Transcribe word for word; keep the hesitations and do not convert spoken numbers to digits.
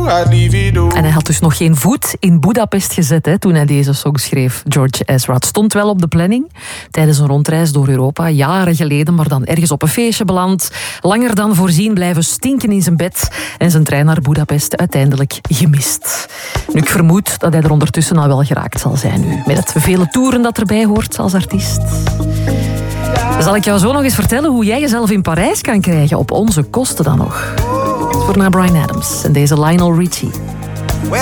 I'd leave it all. En hij had dus nog geen voet in Budapest gezet hè, toen hij deze song schreef, George Ezra. Het stond wel op de planning tijdens een rondreis door Europa, jaren geleden, maar dan ergens op een feestje beland. Langer dan voorzien blijven stinken in zijn bed en zijn trein naar Budapest uiteindelijk gemist. Nu, ik vermoed dat hij er ondertussen al wel geraakt zal zijn nu, met het vele toeren dat erbij hoort als artiest. Zal ik jou zo nog eens vertellen hoe jij jezelf in Parijs kan krijgen, op onze kosten dan nog. Voor naar Bryan Adams en deze Lionel Richie.